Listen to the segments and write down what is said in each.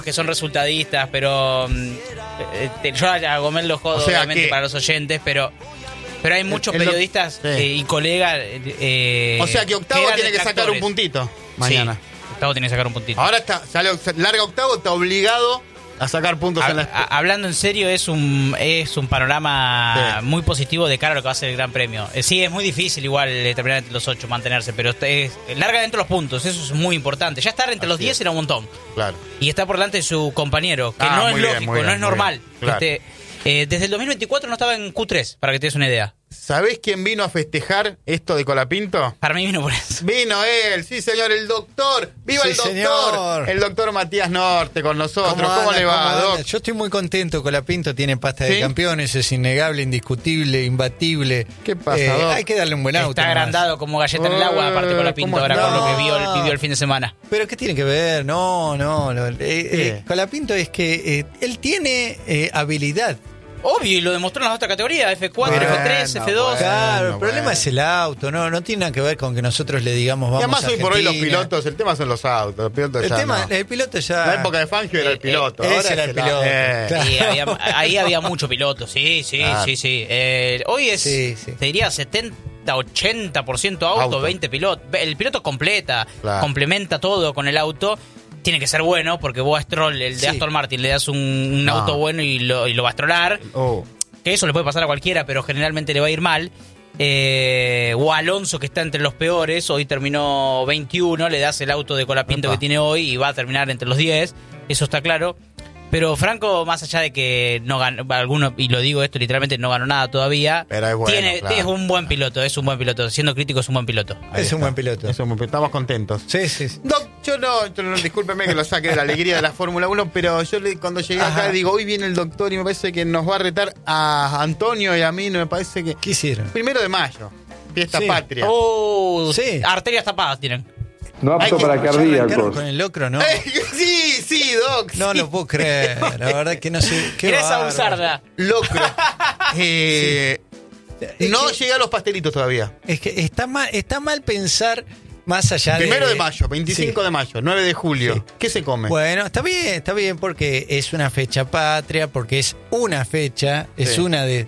que son resultadistas, pero yo a Gómez lo jodo, obviamente, para los oyentes, pero hay muchos periodistas y colegas. O sea que Octavo tiene que sacar un puntito mañana. Sí, Octavo tiene que sacar un puntito. Ahora larga Octavo, está obligado a sacar puntos en la... Hablando en serio, es un panorama muy positivo de cara a lo que va a ser el Gran Premio. Sí, es muy difícil igual terminar entre los 8, mantenerse, pero larga dentro de los puntos, eso es muy importante. Ya estar entre los 10 era un montón. Claro. Y está por delante de su compañero, que no es lógico, no es normal. Claro. Desde el 2024 no estaba en Q3, para que te des una idea. ¿Sabés quién vino a festejar esto de Colapinto? Para mí vino por eso. Vino él, sí señor, el doctor. ¡Viva el doctor! Señor. El doctor Matías Norte con nosotros. ¿Cómo le va, Doc? Yo estoy muy contento. Colapinto tiene pasta de campeones, es innegable, indiscutible, imbatible. ¿Qué pasa, Doc? Hay que darle un buen auto. Está agrandado como galleta en el agua, aparte Colapinto, ahora con lo que vivió el fin de semana. ¿Pero qué tiene que ver? No. Colapinto es que él tiene habilidad. Obvio, y lo demostró en las otras categorías, F4, F3, F2. Claro, el problema es el auto, no tiene nada que ver con que nosotros le digamos vamos a además hoy por hoy los Argentina. pilotos, el tema son los autos, los pilotos El piloto ya... La época de Fangio era el piloto. Ese ahora era el piloto. Claro. Sí, ahí había mucho piloto, sí. Hoy es, te diría, 70-80% auto, 20 pilotos. El piloto complementa todo con el auto. Tiene que ser bueno, porque vos a Stroll, el de Aston Martin, le das un auto bueno y lo va a estrolar. Que eso le puede pasar a cualquiera, pero generalmente le va a ir mal. O Alonso, que está entre los peores, hoy terminó 21, le das el auto de Colapinto que tiene hoy y va a terminar entre los 10, eso está claro. Pero Franco, más allá de que no ganó, alguno, y lo digo esto literalmente, no ganó nada todavía, pero es bueno, es un buen piloto, siendo crítico es un buen piloto. Es un buen piloto. Estamos contentos. Sí. Doc, yo no, discúlpeme que lo saque de la alegría de la Fórmula 1, pero yo cuando llegué acá digo, hoy viene el doctor y me parece que nos va a retar a Antonio y a mí, no me parece que... ¿Qué hicieron? 1 de mayo, fiesta patria. Arterias tapadas tienen. No apto para cardíacos. Con el locro, ¿no? Sí, Doc. No lo puedo creer. La verdad que no sé. Querés abusarla. Locro. No llegué a los pastelitos todavía. Es que está mal pensar más allá de... 1 de mayo, 25 de mayo, 9 de julio. Sí. ¿Qué se come? Bueno, está bien porque es una fecha patria, porque es una fecha, es una de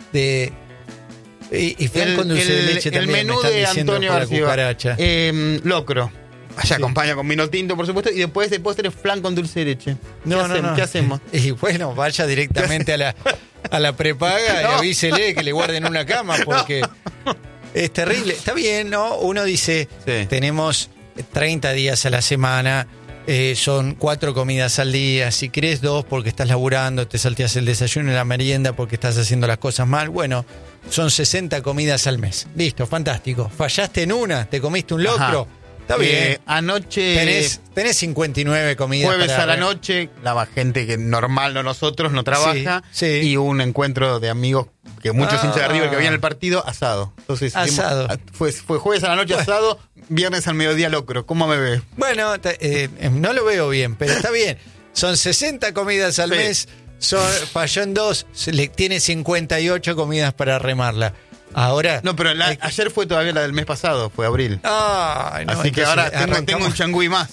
y flan con dulce de leche también. El menú me están de diciendo Antonio por la García. cucaracha. Locro. Se acompaña con vino tinto, por supuesto, y después de postre flan con dulce de leche. ¿Qué hacemos? Y bueno, vaya directamente a la prepaga y avísele que le guarden una cama, porque es terrible. Está bien, ¿no? Uno dice, tenemos 30 días a la semana, son 4 comidas al día. Si querés 2 porque estás laburando, te salteas el desayuno y la merienda porque estás haciendo las cosas mal. Bueno, son 60 comidas al mes. Listo, fantástico. Fallaste en una, te comiste un locro. Está bien. Anoche... Tenés 59 comidas. Jueves a la noche, la gente que normal, no nosotros, no trabaja. Y un encuentro de amigos, que muchos hinchas de River que habían el partido, asado. Entonces, asado. Fue jueves a la noche asado, viernes al mediodía locro. ¿Cómo me ves? Bueno, no lo veo bien, pero está bien. Son 60 comidas al mes, falló en 2, tiene 58 comidas para remarla. Ahora. No, pero ayer fue todavía la del mes pasado, fue abril. Ay, no, así que ahora tengo un changüí más.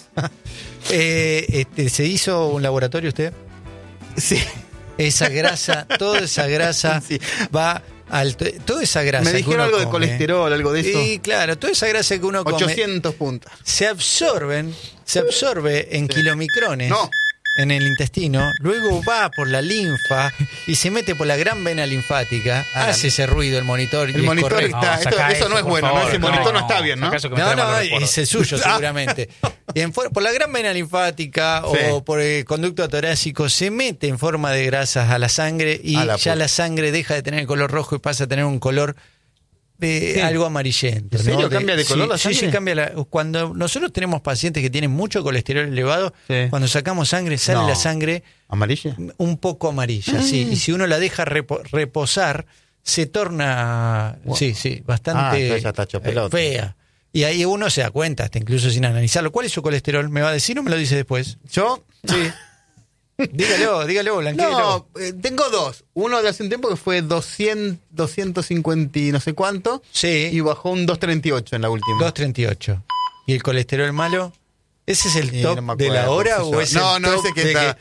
¿Se hizo un laboratorio usted? Sí. Esa grasa, toda esa grasa va al. Toda esa grasa. Me dijeron algo de colesterol, algo de eso. Sí, claro, toda esa grasa que uno come. 800 puntas. Se absorbe en kilomicrones. No. En el intestino, luego va por la linfa y se mete por la gran vena linfática. Hace ese ruido el monitor. El monitor está. Eso no es bueno, favor, ¿no? Ese monitor no está bien, ¿no? No, es el suyo seguramente. Y por la gran vena linfática o por el conducto torácico se mete en forma de grasas a la sangre y ya la sangre deja de tener el color rojo y pasa a tener un color algo amarillento. ¿En serio? ¿Cambia de color la sangre? Sí, cambia. Cuando nosotros tenemos pacientes que tienen mucho colesterol elevado, cuando sacamos sangre, sale la sangre ¿amarilla? Un poco amarilla, sí. Y si uno la deja reposar, se torna bastante ya está hecho pelota. fea. Y ahí uno se da cuenta, hasta incluso sin analizarlo. ¿Cuál es su colesterol? ¿Me va a decir o me lo dice después? ¿Yo? Sí. Dígalo, blanquero. No, tengo 2. Uno de hace un tiempo que fue 250 y no sé cuánto. Sí. Y bajó un 238 en la última. 238. ¿Y el colesterol malo? ¿Ese es el top de la hora o es el top ese que